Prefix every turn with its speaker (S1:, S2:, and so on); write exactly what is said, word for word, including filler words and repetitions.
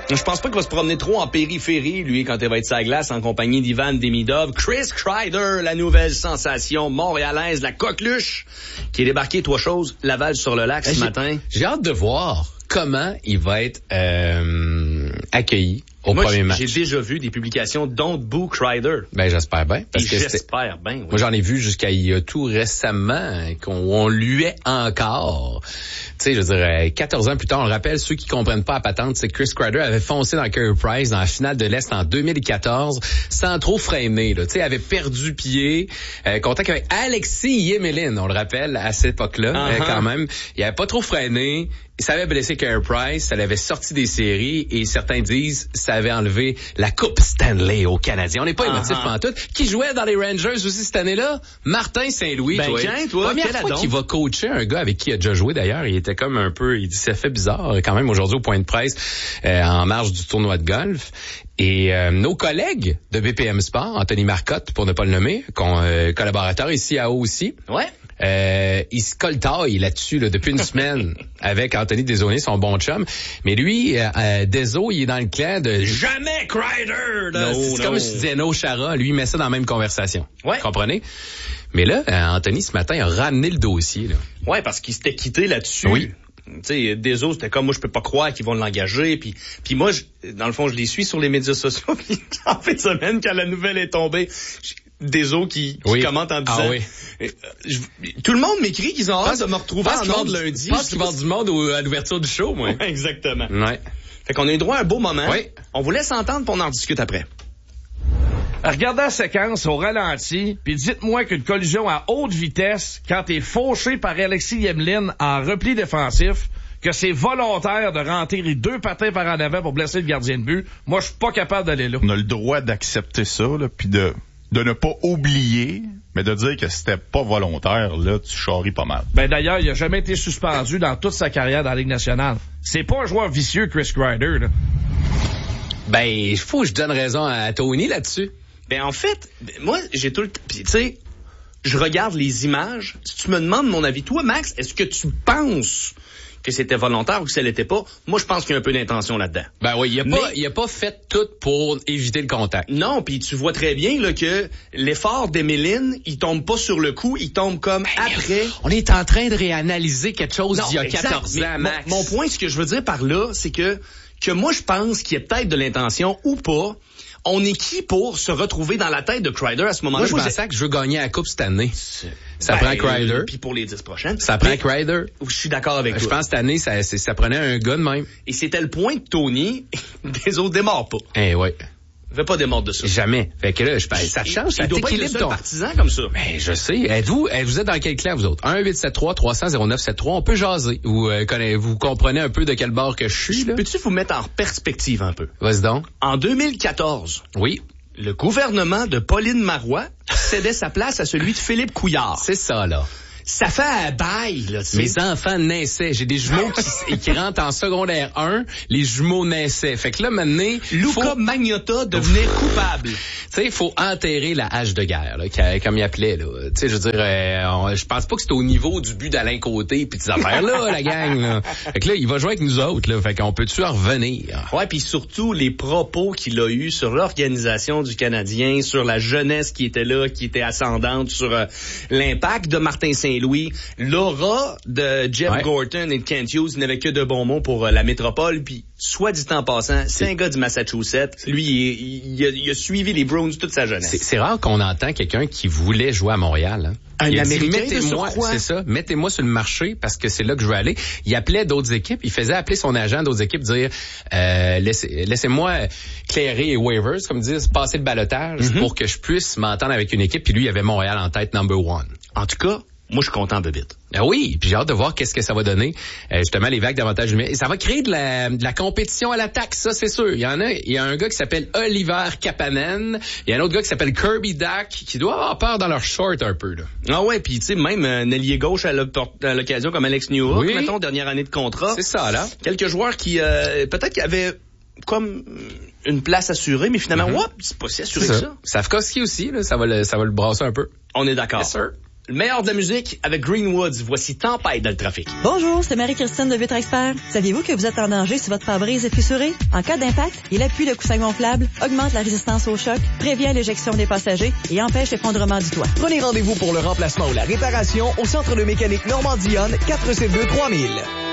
S1: Je pense pas qu'il va se promener trop en périphérie, lui, quand il va être sur la glace en compagnie d'Ivan Demidov. Chris Kreider, la nouvelle sensation montréalaise, la coqueluche, qui est débarqué, trois choses, Laval sur le lac ce
S2: j'ai,
S1: matin.
S2: J'ai hâte de voir comment il va être euh, accueilli au
S1: Moi,
S2: premier match.
S1: J'ai déjà vu des publications Don't Boo Kreider.
S2: Ben, j'espère bien. Parce
S1: Et
S2: que
S1: j'espère bien, oui.
S2: Moi, j'en ai vu jusqu'à il y a tout récemment qu'on on luait encore. Tu sais, je veux dire, quatorze ans plus tard, on le rappelle, ceux qui comprennent pas la patente, c'est que Chris Kreider avait foncé dans Carey Price dans la finale de l'Est en deux mille quatorze sans trop freiner, là. Tu sais, avait perdu pied, euh, contact avec Alexis Yemelin, on le rappelle, à cette époque-là, uh-huh. euh, quand même. Il avait pas trop freiné. Ça avait blessé Carey Price, ça l'avait sorti des séries et certains disent ça avait enlevé la Coupe Stanley aux Canadiens. On n'est pas uh-huh. émotif pantoute. Qui jouait dans les Rangers aussi cette année-là? Martin Saint-Louis.
S1: Ben,
S2: toi.
S1: Quand, toi?
S2: Première fois qu'il va coacher un gars avec qui il a déjà joué d'ailleurs. Il était comme un peu, il dit ça fait bizarre quand même aujourd'hui au point de presse euh, en marge du tournoi de golf. Et euh, nos collègues de B P M Sport, Anthony Marcotte pour ne pas le nommer, con, euh, collaborateur ici à O aussi.
S1: Ouais.
S2: Euh, il se colle taille là-dessus là, depuis une semaine avec Anthony Desaulniers, son bon chum. Mais lui, euh, euh, Deso, il est dans le clan de jamais Kreider. Là.
S1: No,
S2: c'est
S1: no.
S2: comme si tu disais no Chara. Lui, il met ça dans la même conversation.
S1: Ouais.
S2: Vous comprenez? Mais là, euh, Anthony, ce matin, a ramené le dossier. Là.
S1: Ouais, parce qu'il s'était quitté là-dessus.
S2: Oui.
S1: Tu sais, Deso, c'était comme, moi, je peux pas croire qu'ils vont l'engager. Puis, puis moi, je, dans le fond, je les suis sur les médias sociaux. Puis en fin de semaine, quand la nouvelle est tombée, je, Deso qui, qui
S2: oui.
S1: commente en disant...
S2: Ah oui.
S1: euh, je, tout le monde m'écrit qu'ils ont hâte de me retrouver en ordre lundi.
S2: Je pense qu'il va y avoir du monde au, à l'ouverture du show, moi.
S1: Ouais, exactement.
S2: Ouais.
S1: Fait qu'on a eu droit à un beau moment.
S2: Oui.
S1: On vous laisse entendre puis on en discute après.
S3: Regardez la séquence au ralenti, puis dites-moi qu'une collision à haute vitesse, quand t'es fauché par Alexis Yemelin en repli défensif, que c'est volontaire de rentrer les deux patins par en avant pour blesser le gardien de but, moi, je suis pas capable d'aller là.
S4: On a le droit d'accepter ça, là, puis de, de ne pas oublier, mais de dire que c'était pas volontaire, là, tu charries pas mal.
S3: Ben d'ailleurs, il a jamais été suspendu dans toute sa carrière dans la Ligue nationale. C'est pas un joueur vicieux, Chris Kreider, là.
S2: Ben, il faut que je donne raison à Tony là-dessus.
S1: Ben en fait, moi, j'ai tout le temps... Tu sais, je regarde les images. Si tu me demandes mon avis, toi, Max, est-ce que tu penses que c'était volontaire ou que ça l'était pas? Moi, je pense qu'il y a un peu d'intention là-dedans.
S2: Ben oui, il a pas, il a pas fait tout pour éviter le contact.
S1: Non, puis tu vois très bien là que l'effort d'Emeline, il tombe pas sur le coup, il tombe comme ben, après.
S2: On est en train de réanalyser quelque chose
S1: non,
S2: d'il y a
S1: exact,
S2: quatorze ans, Max.
S1: Mon, mon point, ce que je veux dire par là, c'est que que moi, je pense qu'il y a peut-être de l'intention ou pas. On est qui pour se retrouver dans la tête de Kreider à ce moment-là?
S2: Moi, je pensais que je veux gagner la Coupe cette année. Ça
S1: ben,
S2: prend Kreider.
S1: Puis pour les dix prochaines.
S2: Ça prend Kreider.
S1: Je suis d'accord avec
S2: ben,
S1: toi.
S2: Je pense que cette année, ça, ça prenait un gars de même.
S1: Et c'était le point de Tony. Des autres démarrent pas.
S2: Eh ouais.
S1: Il veut pas démarrer de ça.
S2: Jamais. Fait que là, je, ben, ça change, ça
S1: t'équilibre ton... Il doit pas être le seul partisan comme ça.
S2: Ben, je sais. Êtes-vous, vous êtes dans quel clan, vous autres? un huit sept trois trois cents zéro neuf sept trois. On peut jaser. Vous, euh, connaissez, vous comprenez un peu de quel bord que je suis, là?
S1: Peux-tu vous mettre en perspective un peu?
S2: Vas-y donc.
S1: En deux mille quatorze.
S2: Oui.
S1: Le gouvernement de Pauline Marois cédait sa place à celui de Philippe Couillard.
S2: C'est ça, là.
S1: Ça fait un bail, là, tu sais.
S2: Mes enfants naissaient. J'ai des jumeaux qui, qui rentrent en secondaire un. Les jumeaux naissaient. Fait que là, maintenant...
S1: Luca
S2: faut...
S1: Magnotta devenait coupable.
S2: Tu sais, il faut enterrer la hache de guerre, là, comme il appelait, là. Tu sais, je veux dire, euh, on, je pense pas que c'était au niveau du but d'Alain Côté pis ces affaires-là, la gang, là. Fait que là, il va jouer avec nous autres, là. Fait qu'on peut-tu en revenir?
S1: Ouais, puis surtout, les propos qu'il a eus sur l'organisation du Canadien, sur la jeunesse qui était là, qui était ascendante, sur euh, l'impact de Martin Saint-Louis, l'aura de Jeff ouais. Gorton et de Kent Hughes n'avait que de bons mots pour euh, la métropole, puis soit dit en passant, c'est, c'est un gars du Massachusetts. Lui, il, il, a, il a suivi les Browns toute sa jeunesse.
S2: C'est, c'est rare qu'on entend quelqu'un qui voulait jouer à Montréal. Hein.
S1: Un
S2: il
S1: Américain
S2: dit, mettez-moi, c'est ça, mettez-moi sur le marché parce que c'est là que je veux aller. Il appelait d'autres équipes, il faisait appeler son agent d'autres équipes, dire euh, laissez, laissez-moi clairer et waivers, comme disent, passer le balotage mm-hmm. pour que je puisse m'entendre avec une équipe. Puis lui, il avait Montréal en tête, number one.
S1: En tout cas, moi, je suis content de vite.
S2: Ah oui, puis j'ai hâte de voir qu'est-ce que ça va donner. Euh, justement, les vagues d'avantage numérique. Ça va créer de la, de la compétition à l'attaque, ça, c'est sûr. Il y en a, il y a un gars qui s'appelle Oliver Kapanen. Il y a un autre gars qui s'appelle Kirby Dack, qui doit avoir peur dans leur short un peu, là.
S1: Ah ouais, puis tu sais, même un ailier gauche à, à l'occasion comme Alex Newhook,
S2: oui.
S1: mettons, dernière année de contrat.
S2: C'est ça, là.
S1: Quelques joueurs qui, euh, peut-être qui avaient comme une place assurée, mais finalement, mm-hmm. ouais, c'est pas si assuré
S2: c'est
S1: que
S2: ça.
S1: ça.
S2: Safkowski aussi, là, ça va le, ça va le brasser un peu.
S1: On est d'accord.
S2: Yes, sir.
S1: Le meilleur de la musique avec Greenwoods. Voici Tempête dans le trafic.
S5: Bonjour, c'est Marie-Christine de Vitre Expert. Saviez-vous que vous êtes en danger si votre pare-brise est fissuré? En cas d'impact, il appuie le coussin gonflable, augmente la résistance au choc, prévient l'éjection des passagers et empêche l'effondrement du toit.
S6: Prenez rendez-vous pour le remplacement ou la réparation au Centre de mécanique Normandie-Yonne, quatre sept deux trois mille.